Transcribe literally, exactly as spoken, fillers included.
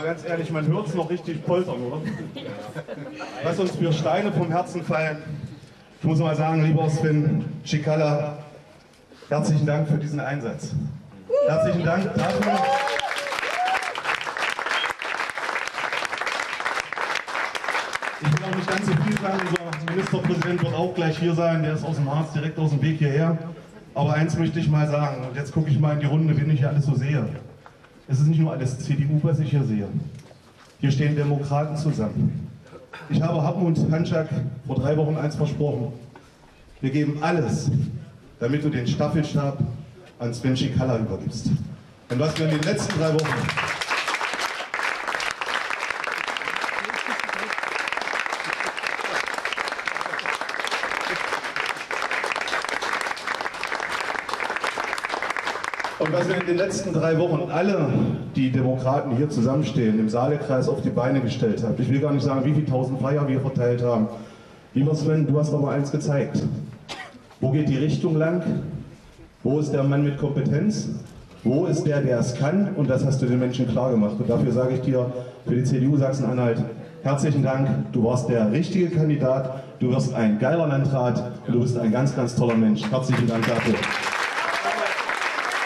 ganz ehrlich, man hört es noch richtig poltern, oder? Lass uns für Steine vom Herzen fallen. Ich muss mal sagen, lieber Sven Cicala, herzlichen Dank für diesen Einsatz. Herzlichen Dank dafür. Ich will auch nicht ganz so viel sagen, unser Ministerpräsident wird auch gleich hier sein, der ist aus dem Harz, direkt aus dem Weg hierher. Aber eins möchte ich mal sagen, und jetzt gucke ich mal in die Runde, wen ich hier alles so sehe. Es ist nicht nur alles C D U, was ich hier sehe. Hier stehen Demokraten zusammen. Ich habe Hartmut Hanschak vor drei Wochen eins versprochen. Wir geben alles, damit du den Staffelstab an Sven Cicala übergibst. Und was wir in den letzten drei Wochen Und was wir in den letzten drei Wochen alle, die Demokraten, die hier zusammenstehen, im Saalekreis auf die Beine gestellt haben, ich will gar nicht sagen, wie viele tausend Flyer wir verteilt haben. Lieber Sven, du hast aber eins gezeigt. Wo geht die Richtung lang? Wo ist der Mann mit Kompetenz? Wo ist der, der es kann? Und das hast du den Menschen klar gemacht. Und dafür sage ich dir, für die C D U Sachsen-Anhalt, herzlichen Dank. Du warst der richtige Kandidat. Du wirst ein geiler Landrat und du bist ein ganz, ganz toller Mensch. Herzlichen Dank dafür.